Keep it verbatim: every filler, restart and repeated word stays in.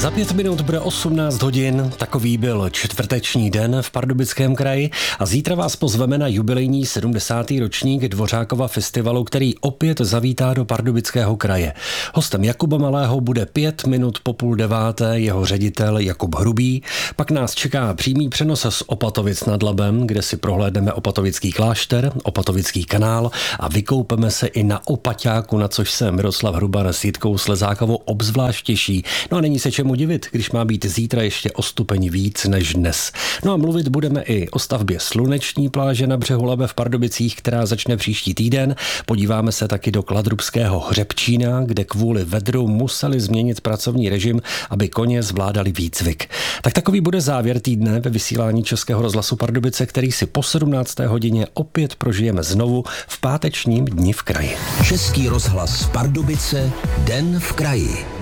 Za pět minut bude osmnáct hodin, takový byl čtvrteční den v Pardubickém kraji a zítra vás pozveme na jubilejní sedmdesátý ročník Dvořákova festivalu, který opět zavítá do Pardubického kraje. Hostem Jakuba Malého bude pět minut po půl deváté jeho ředitel Jakub Hrubý, pak nás čeká přímý přenos z Opatovic nad Labem, kde si prohlédneme Opatovický klášter, Opatovický kanál a vykoupeme se i na Opaťáku, na což se Miroslav Hruban s Jitkou Slezákovou obzvlášť těší. No a není se čemu divit, když má být zítra ještě o stupeň víc než dnes. No a mluvit budeme i o stavbě sluneční pláže na břehu Labe v Pardubicích, která začne příští týden. Podíváme se taky do Kladrubského Hřebčína, kde kvůli vedru museli změnit pracovní režim, aby koně zvládali výcvik. Tak takový bude závěr týdne ve vysílání Českého rozhlasu Pardubice, který si po sedmnácté hodině opět prožijeme znovu v pátečním dni v kraji. Český rozhlas Pardubice, den v kraji.